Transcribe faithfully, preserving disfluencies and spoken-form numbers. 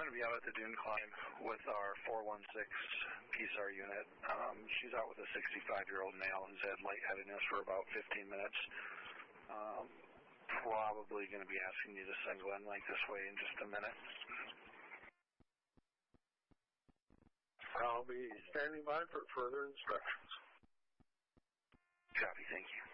going to be out at the dune climb with our four one six P S A R unit. Um, she's out with a sixty-five-year-old male who's had lightheadedness for about fifteen minutes. Um, probably going to be asking you to send Glenn Lake this way in just a minute. I'll be standing by for further instructions. Copy, thank you.